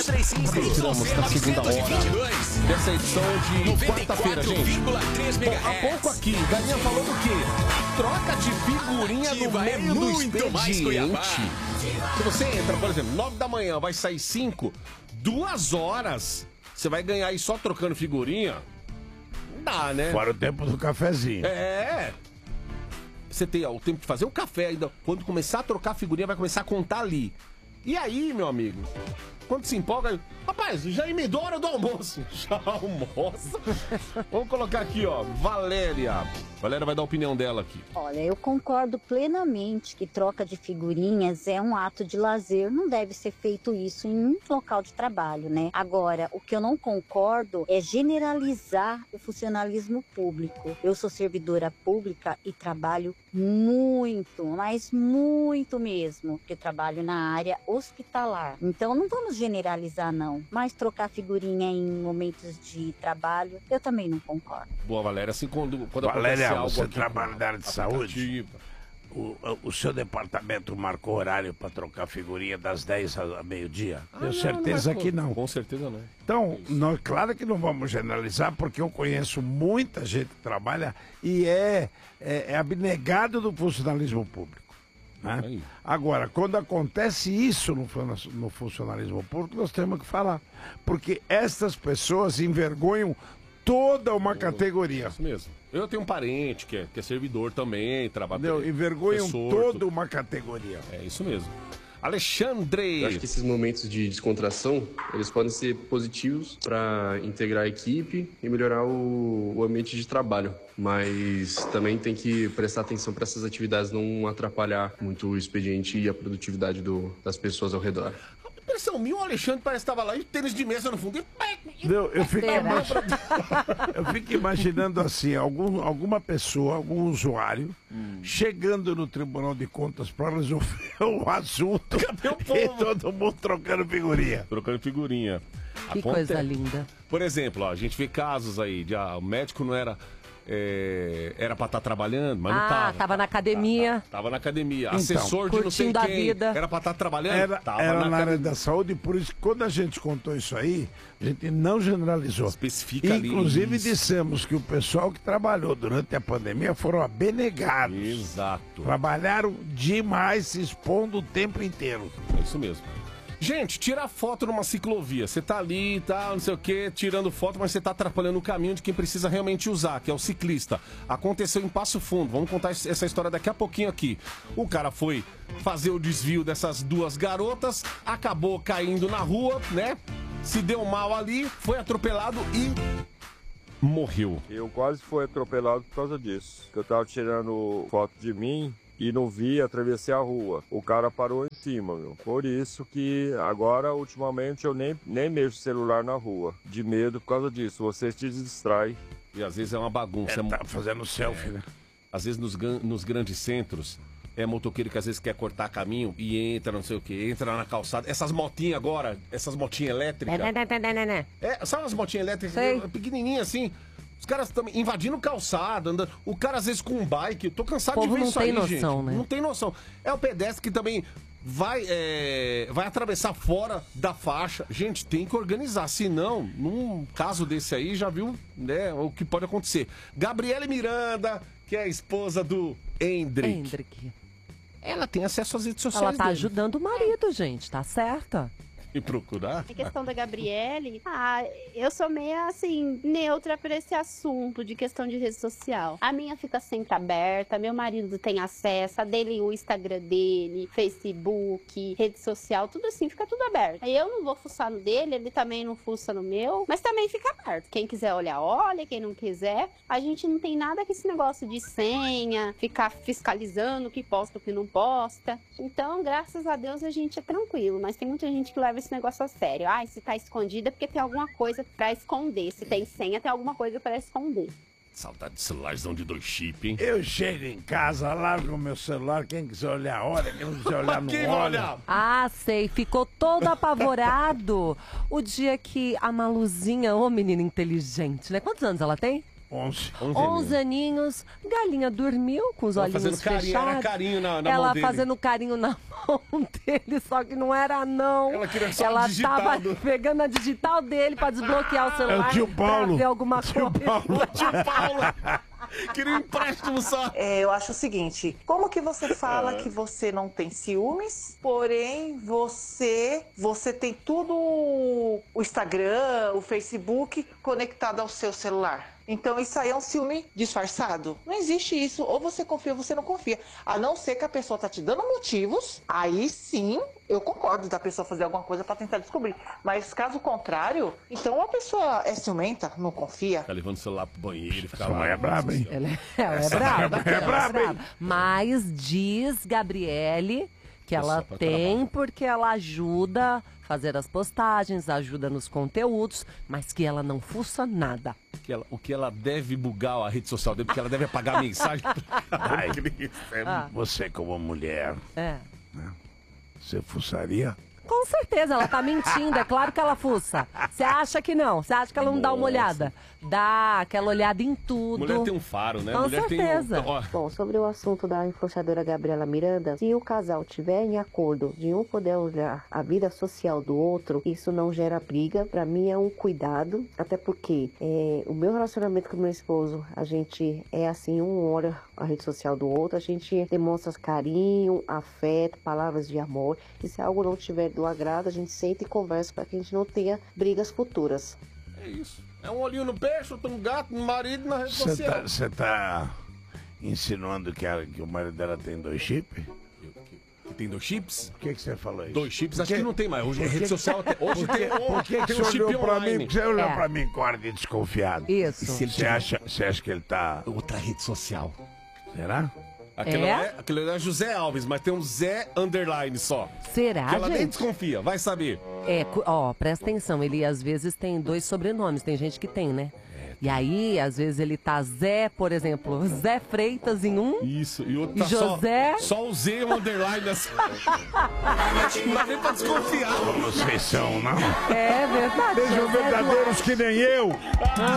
Entramos na segunda hora dessa edição de quarta-feira, gente. Há pouco aqui, Galinha falou do quê? Troca de figurinha no meio do expediente. Se você entra, por exemplo, 9 da manhã, vai sair 5, 2 horas, você vai ganhar aí só trocando figurinha? Não dá, né? Fora o tempo do cafezinho. É. Você tem o tempo de fazer o café ainda. Quando começar a trocar a figurinha, vai começar a contar ali. E aí, meu amigo, quando se empolga, rapaz, já emendou a hora do almoço. Já almoça? Vamos colocar aqui, ó, Valéria. Valéria vai dar a opinião dela aqui. Olha, eu concordo plenamente que troca de figurinhas é um ato de lazer, não deve ser feito isso em um local de trabalho, né? Agora, o que eu não concordo é generalizar o funcionalismo público. Eu sou servidora pública e trabalho muito, mas muito mesmo, porque trabalho na área hospitalar. Então, não vamos generalizar, não. Mas trocar figurinha em momentos de trabalho, eu também não concordo. Boa, Valéria. Assim, quando Valéria, algo você aqui, trabalha na área de saúde? O seu departamento marcou horário para trocar figurinha das 10 ao meio-dia? Tenho certeza que não. Com certeza não. Então, nós, claro que não vamos generalizar, porque eu conheço muita gente que trabalha e é abnegado do funcionalismo público. Né? Agora, quando acontece isso no funcionalismo público, nós temos que falar. Porque essas pessoas envergonham toda uma categoria. Isso mesmo. Eu tenho um parente que é servidor também, trabalha. Envergonham toda uma categoria. É isso mesmo. Alexandre! Eu acho que esses momentos de descontração, eles podem ser positivos para integrar a equipe e melhorar o ambiente de trabalho. Mas também tem que prestar atenção para essas atividades não atrapalhar muito o expediente e a produtividade das pessoas ao redor. Impressão minha, o Alexandre parece que estava lá e tênis de mesa no fundo. Eu fico imaginando assim, alguma pessoa, algum usuário, chegando no Tribunal de Contas para resolver o assunto e todo mundo trocando figurinha. Trocando figurinha. Que coisa linda. Por exemplo, ó, a gente vê casos aí de o médico não era pra estar trabalhando, mas não tava. Tava na academia. Tava na academia. Então, Assessor de não sei curtindo a quem. vida. Era pra estar trabalhando? Era na área da saúde, por isso que quando a gente contou isso aí, a gente não generalizou. Especifica ali. Inclusive isso. dissemos que o pessoal que trabalhou durante a pandemia foram abnegados. Exato. Trabalharam demais, se expondo o tempo inteiro. É isso mesmo. Gente, tirar foto numa ciclovia. Você tá ali, tá, não sei o que, tirando foto, mas você tá atrapalhando o caminho de quem precisa realmente usar, que é o ciclista. Aconteceu em Passo Fundo. Vamos contar essa história daqui a pouquinho aqui. O cara foi fazer o desvio dessas duas garotas, acabou caindo na rua, né? Se deu mal ali, foi atropelado e morreu. Eu quase fui atropelado por causa disso. Eu tava tirando foto de mim e não vi, atravessei a rua. O cara parou em cima, meu. Por isso que agora, ultimamente, eu nem mexo o celular na rua. De medo por causa disso. Você se distrai. E às vezes é uma bagunça. Tá fazendo selfie, né? Às vezes nos grandes centros, motoqueiro que às vezes quer cortar caminho e entra, não sei o que, entra na calçada. Essas motinhas agora, essas motinhas elétricas. Sabe umas motinhas elétricas pequenininhas assim? Os caras estão invadindo calçada, andando. O cara às vezes com um bike. Eu tô cansado de ver isso aí, gente. Não tem noção, né? Não tem noção. É o pedestre que também vai atravessar fora da faixa. Gente, tem que organizar. Senão, num caso desse aí, já viu, né, o que pode acontecer. Gabriele Miranda, que é a esposa do Hendrick. Ela tem acesso às redes sociais. Ela tá dele. ajudando o marido, gente. Tá certa. E procurar? A questão da Gabriele, eu sou meio assim, neutra pra esse assunto de questão de rede social. A minha fica sempre aberta, meu marido tem acesso, a dele, o Instagram dele, Facebook, rede social, tudo assim, fica tudo aberto. Aí eu não vou fuçar no dele, ele também não fuça no meu, mas também fica aberto. Quem quiser olhar, olha, quem não quiser, a gente não tem nada com esse negócio de senha, ficar fiscalizando o que posta, o que não posta. Então, graças a Deus, a gente é tranquilo, mas tem muita gente que leva esse negócio a sério. Se tá escondida é porque tem alguma coisa pra esconder. Se tem senha, tem alguma coisa pra esconder. Saudade de celularzão de 2 chips, hein? Eu chego em casa, largo o meu celular, quem quiser olhar, olha, quem não quiser olhar, não olha. Sei, ficou todo apavorado o dia que a Maluzinha, menina inteligente, né? Quantos anos ela tem? 11 aninhos, galinha dormiu com os olhinhos fechados. Era carinho na mão ela dele. fazendo carinho na mão dele, só que não era não. Ela queria só ela digital tava pegando a digital dele pra desbloquear o celular. É o tio Paulo. Pra ver alguma coisa. Tio Paulo. Queria um empréstimo só. Eu acho o seguinte, como que você fala que você não tem ciúmes, porém você tem tudo o Instagram, o Facebook conectado ao seu celular? Então isso aí é um ciúme disfarçado? Não existe isso. Ou você confia ou você não confia. A não ser que a pessoa tá te dando motivos, aí sim eu concordo da pessoa fazer alguma coisa para tentar descobrir. Mas caso contrário, então a pessoa é ciumenta, não confia. Tá levando o celular pro banheiro e fica Essa lá. mulher é braba, hein? Ela é braba. hein? Mas diz Gabriele que ela pra tem trabalho. porque ela ajuda a fazer as postagens, ajuda nos conteúdos, mas que ela não fuça nada. O que ela deve bugar a rede social dele, porque ela deve apagar a mensagem. Ai, você como mulher, É. você fuçaria? Com certeza, ela tá mentindo, é claro que ela fuça. Você acha que não? Você acha que ela não dá uma olhada? Dá aquela olhada em tudo. Mulher tem um faro, né? Com Mulher certeza. tem ó, Bom, sobre o assunto da influenciadora Gabriela Miranda, se o casal tiver em acordo de um poder olhar a vida social do outro, isso não gera briga. Pra mim é um cuidado, até porque o meu relacionamento com meu esposo, a gente é assim, um olha a rede social do outro, a gente demonstra carinho, afeto, palavras de amor. E se algo não tiver do agrado, a gente senta e conversa para que a gente não tenha brigas futuras. é isso. É um olhinho no peixe, outro no gato, no marido na rede social. Você tá insinuando que o marido dela tem 2 chips? Tem 2 chips? Por que você falou isso? 2 chips? Acho que não tem mais. Hoje a rede social hoje Por que tem você um chip olhou pra online. mim? Você olhou pra mim com ar de desconfiado. Isso. Você acha que ele tá... Outra rede social. Será? Aquele é José Alves, mas tem um Zé underline só. Será, Que ela nem gente? desconfia, vai saber. Presta atenção, ele às vezes tem 2 sobrenomes, tem gente que tem, né? E aí, às vezes ele tá Zé, por exemplo, Zé Freitas em um. Isso, e outro tá José. só o Z underline assim. Não dá nem pra desconfiar. Vocês são, não? É verdade. Sejam José verdadeiros que nem eu.